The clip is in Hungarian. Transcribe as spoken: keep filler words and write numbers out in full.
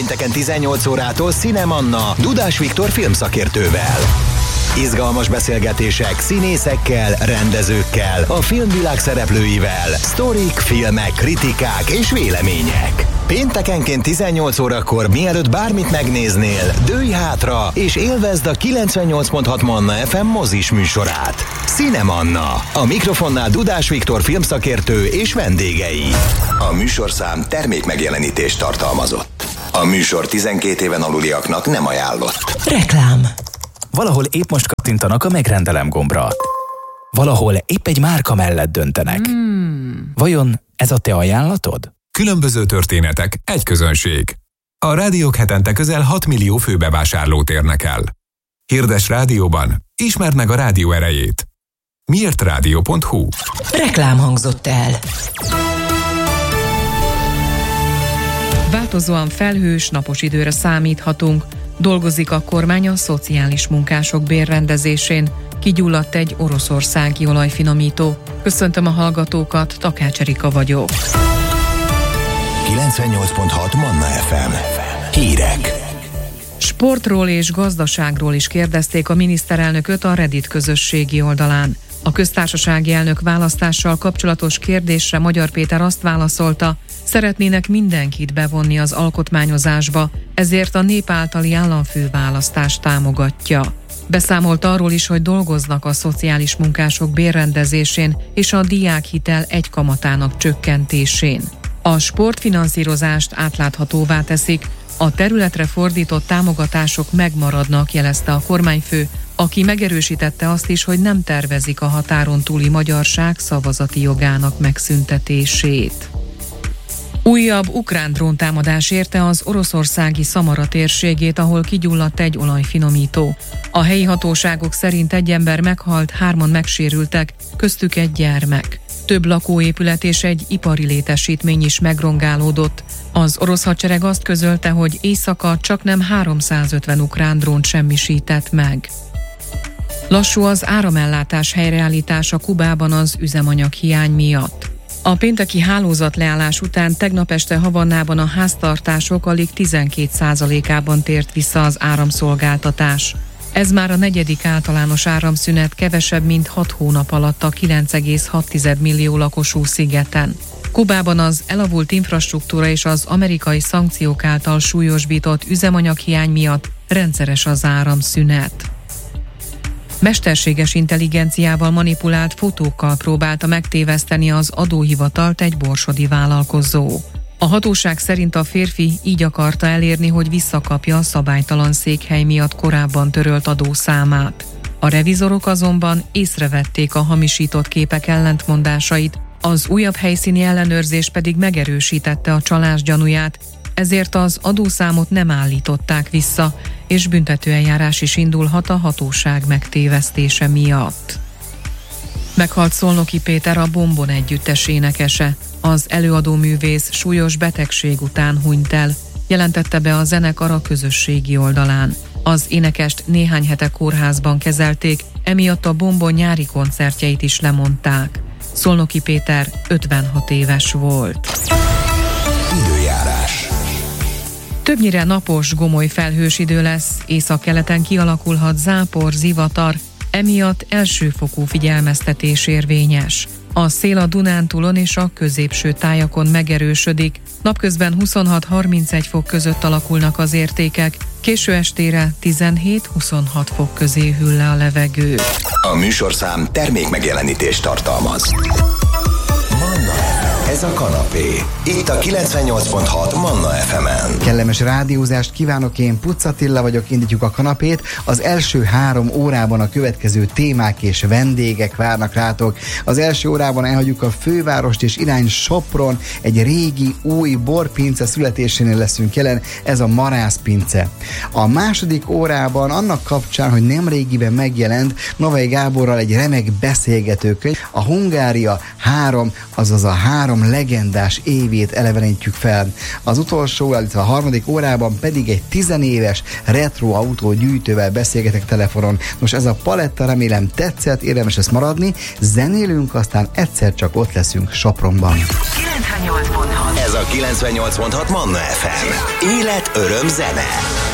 pénteken tizennyolc órától Cinemanna Dudás Viktor filmszakértővel. Izgalmas beszélgetések színészekkel, rendezőkkel, a filmvilág szereplőivel, sztorik, filmek, kritikák és vélemények. Péntekenként tizennyolc órakor, mielőtt bármit megnéznél, dőlj hátra és élvezd a kilencvennyolc pont hat Manna ef em mozis műsorát. Cinemanna. A mikrofonnál Dudás Viktor filmszakértő és vendégei. A műsorszám termék megjelenítést tartalmazott. A műsor tizenkét éven aluliaknak nem ajánlott. Reklám. Valahol épp most kattintanak a megrendelem gombra. Valahol épp egy márka mellett döntenek. Hmm. Vajon ez a te ajánlatod? Különböző történetek, egy közönség. A rádiók hetente közel hat millió főbevásárlót érnek el. Hirdes rádióban, ismerd meg a rádió erejét. miért rádió pont hu. Reklám hangzott el. Változóan felhős, napos időre számíthatunk. Dolgozik a kormány a szociális munkások bérrendezésén. Kigyulladt egy oroszországi olajfinomító. Köszöntöm a hallgatókat, Takács Erika vagyok. kilencvennyolc pont hat Manna ef em. Hírek. Sportról és gazdaságról is kérdezték a miniszterelnököt a Reddit közösségi oldalán. A köztársasági elnök választással kapcsolatos kérdésre Magyar Péter azt válaszolta, szeretnének mindenkit bevonni az alkotmányozásba, ezért a nép általi államfőválasztást támogatja. Beszámolt arról is, hogy dolgoznak a szociális munkások bérrendezésén és a diákhitel egy kamatának csökkentésén. A sportfinanszírozást átláthatóvá teszik, a területre fordított támogatások megmaradnak, jelezte a kormányfő, aki megerősítette azt is, hogy nem tervezik a határon túli magyarság szavazati jogának megszüntetését. Újabb ukrán dróntámadás érte az oroszországi Szamara térségét, ahol kigyulladt egy olajfinomító. A helyi hatóságok szerint egy ember meghalt, hárman megsérültek, köztük egy gyermek. Több lakóépület és egy ipari létesítmény is megrongálódott. Az orosz hadsereg azt közölte, hogy éjszaka csaknem háromszázötven ukrán drónt semmisített meg. Lassú az áramellátás helyreállítása Kubában az üzemanyag hiány miatt. A pénteki hálózatleállás után tegnap este Havannában a háztartások alig tizenkét százalékában tért vissza az áramszolgáltatás. Ez már a negyedik általános áramszünet kevesebb, mint hat hónap alatt a kilenc egész hat millió lakosú szigeten. Kubában az elavult infrastruktúra és az amerikai szankciók által súlyosbított üzemanyaghiány miatt rendszeres az áramszünet. Mesterséges intelligenciával manipulált fotókkal próbálta megtéveszteni az adóhivatalt egy borsodi vállalkozó. A hatóság szerint a férfi így akarta elérni, hogy visszakapja a szabálytalan székhely miatt korábban törölt adószámát. A revizorok azonban észrevették a hamisított képek ellentmondásait, az újabb helyszíni ellenőrzés pedig megerősítette a csalás gyanúját, ezért az adószámot nem állították vissza, és büntetőeljárás is indulhat a hatóság megtévesztése miatt. Meghalt Szolnoki Péter, a Bombon együttes énekese. Az előadóművész súlyos betegség után hunyt el, jelentette be a zenekar a közösségi oldalán. Az énekest néhány hete kórházban kezelték, emiatt a Bombon nyári koncertjeit is lemondták. Szolnoki Péter ötvenhat éves volt. Időjárás. Többnyire napos, gomoly felhős idő lesz, északkeleten kialakulhat zápor, zivatar, emiatt elsőfokú figyelmeztetés érvényes. A szél a Dunántúlon és a középső tájakon megerősödik, napközben huszonhat-harmincegy fok között alakulnak az értékek, késő estére tizenhét-huszonhat fok közé hűl le a levegő. A műsorszám termék megjelenítést tartalmaz. Manna ef em. Ez a kanapé. Itt a kilencvennyolc pont hat Manna ef emen. Kellemes rádiózást kívánok, én Pucz Attila vagyok, indítjuk a kanapét. Az első három órában a következő témák és vendégek várnak rátok. Az első órában elhagyjuk a fővárost és irány Sopron, egy régi, új borpince születésénél leszünk jelen, ez a Marász pince. A második órában annak kapcsán, hogy nemrégiben megjelent Novai Gáborral egy remek beszélgetőkönyv, a Hungária három, azaz a három legendás évét elevenítjük fel. Az utolsó, illetve a harmadik órában pedig egy tizenéves retro autó gyűjtővel beszélgetek telefonon. Most ez a paletta remélem tetszett, érdemes ezt maradni, zenélünk, aztán egyszer csak ott leszünk Sopronban. Ez a a kilencvennyolc pont hat Manna ef em. Élet, öröm, zene.